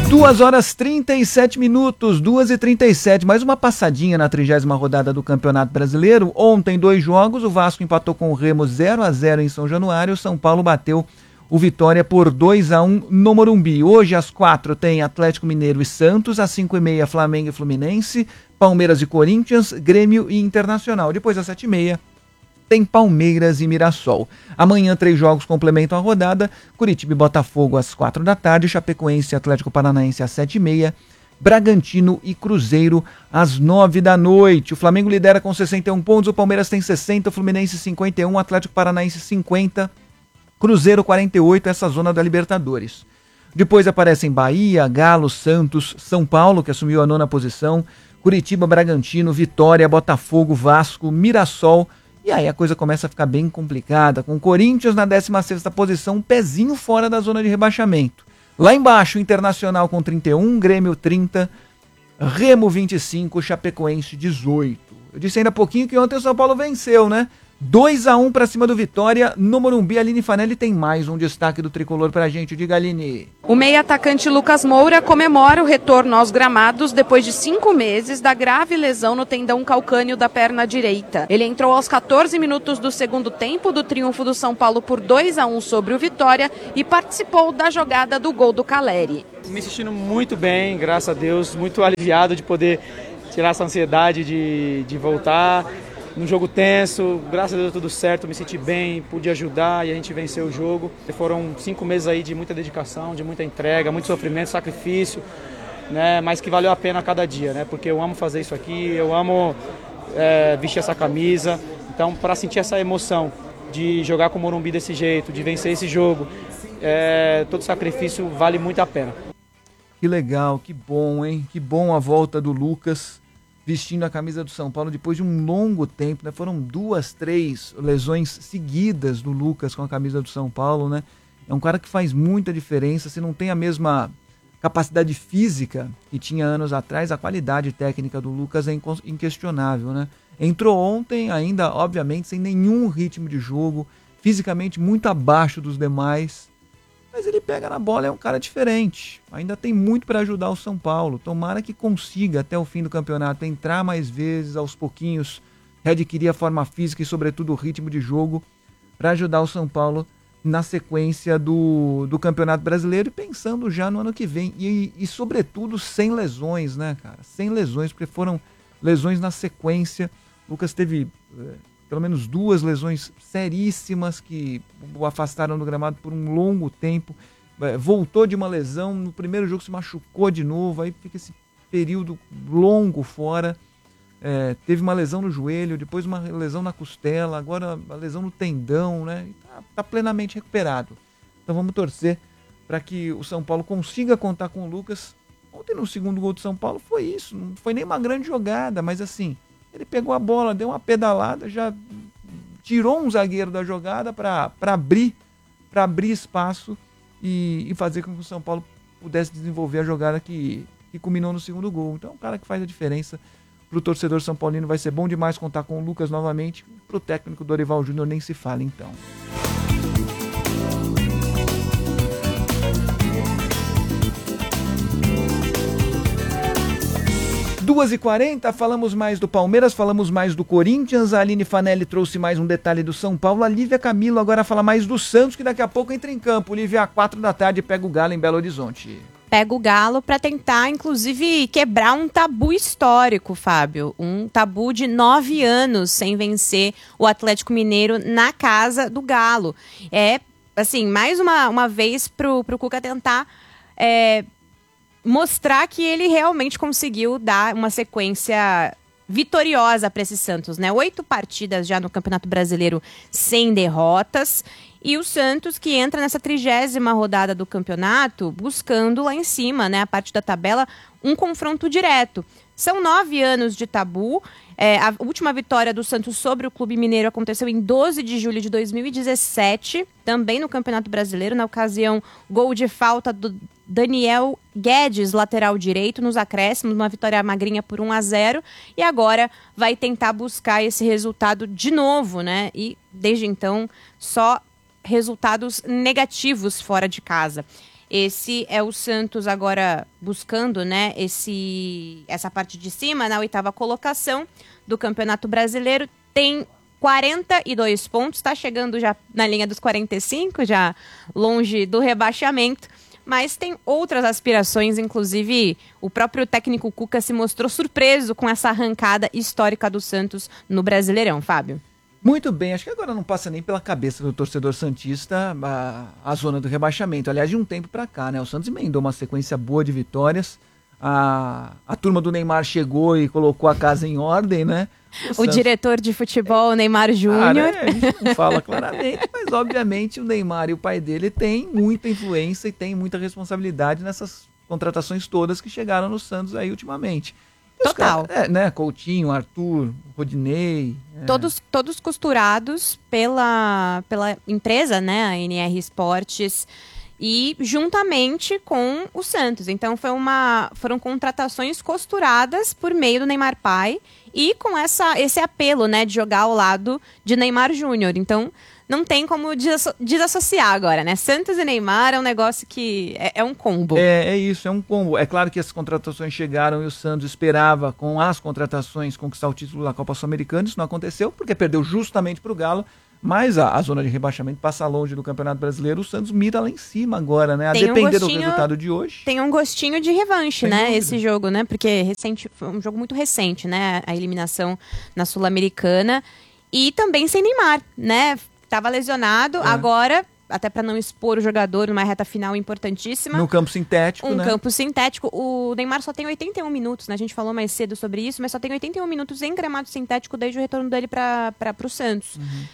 2h37, 2h37, mais uma passadinha na 30ª rodada do Campeonato Brasileiro. Ontem, 2 jogos, o Vasco empatou com o Remo 0-0 em São Januário, o São Paulo bateu o Vitória por 2-1 no Morumbi. Hoje, às 4, tem Atlético Mineiro e Santos, às 5h30, Flamengo e Fluminense, Palmeiras e Corinthians, Grêmio e Internacional. Depois, às 7h30, tem Palmeiras e Mirassol. Amanhã, 3 jogos complementam a rodada. Curitiba e Botafogo às 4 da tarde, Chapecoense e Atlético Paranaense às 7h30, Bragantino e Cruzeiro às 9 da noite. O Flamengo lidera com 61 pontos, o Palmeiras tem 60, o Fluminense 51, Atlético Paranaense 50, Cruzeiro 48, essa zona da Libertadores. Depois aparecem Bahia, Galo, Santos, São Paulo, que assumiu a 9ª posição, Curitiba, Bragantino, Vitória, Botafogo, Vasco, Mirassol. E aí a coisa começa a ficar bem complicada, com o Corinthians na 16ª posição, um pezinho fora da zona de rebaixamento. Lá embaixo, o Internacional com 31, Grêmio 30, Remo 25, Chapecoense 18. Eu disse ainda há pouquinho que ontem o São Paulo venceu, né? 2-1 para cima do Vitória no Morumbi. A Aline Fanelli tem mais um destaque do tricolor pra gente. Diga, Aline. O meia-atacante Lucas Moura comemora o retorno aos gramados depois de 5 meses da grave lesão no tendão calcâneo da perna direita. Ele entrou aos 14 minutos do segundo tempo do triunfo do São Paulo por 2-1 sobre o Vitória e participou da jogada do gol do Caleri. Me sentindo muito bem, graças a Deus, muito aliviado de poder tirar essa ansiedade de voltar. Num jogo tenso, graças a Deus tudo certo, me senti bem, pude ajudar e a gente venceu o jogo. Foram 5 meses aí de muita dedicação, de muita entrega, muito sofrimento, sacrifício, né? Mas que valeu a pena a cada dia, né? Porque eu amo fazer isso aqui, eu amo vestir essa camisa. Então, para sentir essa emoção de jogar com o Morumbi desse jeito, de vencer esse jogo, todo sacrifício vale muito a pena. Que legal, que bom, hein? Que bom a volta do Lucas vestindo a camisa do São Paulo depois de um longo tempo, né? Foram 2, 3 lesões seguidas do Lucas com a camisa do São Paulo, né? É um cara que faz muita diferença. Se não tem a mesma capacidade física que tinha anos atrás, a qualidade técnica do Lucas é inquestionável, né? Entrou ontem ainda, obviamente, sem nenhum ritmo de jogo, fisicamente muito abaixo dos demais, mas ele pega na bola, é um cara diferente. Ainda tem muito para ajudar o São Paulo. Tomara que consiga, até o fim do campeonato, entrar mais vezes, aos pouquinhos, readquirir a forma física e, sobretudo, o ritmo de jogo para ajudar o São Paulo na sequência do Campeonato Brasileiro e pensando já no ano que vem. E, sobretudo, sem lesões, né, cara? Sem lesões, porque foram lesões na sequência. O Lucas teve pelo menos 2 lesões seríssimas que o afastaram do gramado por um longo tempo. Voltou de uma lesão, no primeiro jogo se machucou de novo, aí fica esse período longo fora. Teve uma lesão no joelho, depois uma lesão na costela, agora a lesão no tendão, né? Tá plenamente recuperado. Então vamos torcer para que o São Paulo consiga contar com o Lucas. Ontem no segundo gol do São Paulo foi isso, não foi nem uma grande jogada, mas assim, ele pegou a bola, deu uma pedalada, já tirou um zagueiro da jogada para abrir espaço e fazer com que o São Paulo pudesse desenvolver a jogada que culminou no segundo gol. Então, é um cara que faz a diferença para o torcedor são paulino. Vai ser bom demais contar com o Lucas novamente. Para o técnico Dorival Júnior nem se fala, então. Duas e 40, falamos mais do Palmeiras, falamos mais do Corinthians, a Aline Fanelli trouxe mais um detalhe do São Paulo, a Lívia Camilo agora fala mais do Santos, que daqui a pouco entra em campo. Lívia, às 4 da tarde, pega o Galo em Belo Horizonte. Pega o Galo para tentar, inclusive, quebrar um tabu histórico, Fábio. Um tabu de 9 anos sem vencer o Atlético Mineiro na casa do Galo. Assim, mais uma vez pro Cuca tentar mostrar que ele realmente conseguiu dar uma sequência vitoriosa para esse Santos, né? 8 partidas já no Campeonato Brasileiro sem derrotas. E o Santos que entra nessa 30ª rodada do campeonato buscando lá em cima, né, a parte da tabela, um confronto direto. São 9 anos de tabu. A última vitória do Santos sobre o Clube Mineiro aconteceu em 12 de julho de 2017, também no Campeonato Brasileiro. Na ocasião, gol de falta do Daniel Guedes, lateral direito, nos acréscimos, uma vitória magrinha por 1-0. E agora vai tentar buscar esse resultado de novo, né? E desde então, só resultados negativos fora de casa. Esse é o Santos agora buscando, né, essa parte de cima, na 8ª colocação do Campeonato Brasileiro. Tem 42 pontos, está chegando já na linha dos 45, já longe do rebaixamento. Mas tem outras aspirações, inclusive o próprio técnico Cuca se mostrou surpreso com essa arrancada histórica do Santos no Brasileirão, Fábio. Muito bem, acho que agora não passa nem pela cabeça do torcedor santista a zona do rebaixamento. Aliás, de um tempo para cá, né? O Santos emendou uma sequência boa de vitórias. A turma do Neymar chegou e colocou a casa em ordem, né? O diretor de futebol, Neymar Júnior. A gente não fala claramente, mas obviamente o Neymar e o pai dele têm muita influência e têm muita responsabilidade nessas contratações todas que chegaram no Santos aí ultimamente. Total. Né? Coutinho, Arthur, Rodinei. Todos costurados pela empresa, né? A NR Esportes. E juntamente com o Santos. Então foram contratações costuradas por meio do Neymar pai e com esse apelo, né, de jogar ao lado de Neymar Júnior. Então não tem como desassociar agora, né? Santos e Neymar é um negócio que é um combo. É isso, é um combo. É claro que as contratações chegaram e o Santos esperava, com as contratações, conquistar o título da Copa Sul-Americana. Isso não aconteceu, porque perdeu justamente para o Galo. Mas a zona de rebaixamento passa longe do Campeonato Brasileiro. O Santos mira lá em cima agora, né? A depender do resultado de hoje. Tem um gostinho de revanche, Sem né? dúvida. Esse jogo, né? Porque foi um jogo muito recente, né? A eliminação na Sul-Americana. E também sem Neymar, né? Tava lesionado, agora, até para não expor o jogador numa reta final importantíssima. No campo sintético, né? Campo sintético. O Neymar só tem 81 minutos, né? A gente falou mais cedo sobre isso, mas só tem 81 minutos em gramado sintético desde o retorno dele para o Santos.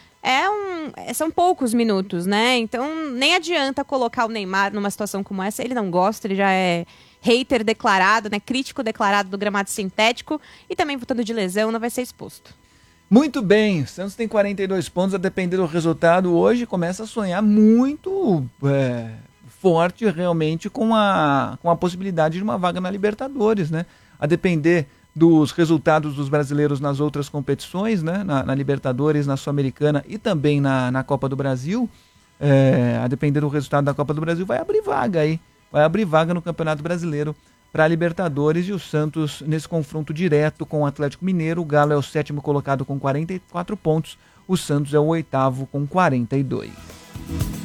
São poucos minutos, né? Então, nem adianta colocar o Neymar numa situação como essa. Ele não gosta, ele já é hater declarado, né? Crítico declarado do gramado sintético. E também, voltando de lesão, não vai ser exposto. Muito bem, o Santos tem 42 pontos, a depender do resultado hoje, começa a sonhar muito forte realmente com a possibilidade de uma vaga na Libertadores, né? A depender dos resultados dos brasileiros nas outras competições, né? Na Libertadores, na Sul-Americana e também na Copa do Brasil, a depender do resultado da Copa do Brasil, vai abrir vaga aí, vai abrir vaga no Campeonato Brasileiro para a Libertadores. E o Santos, nesse confronto direto com o Atlético Mineiro, o Galo é o 7º colocado com 44 pontos, o Santos é o 8º com 42.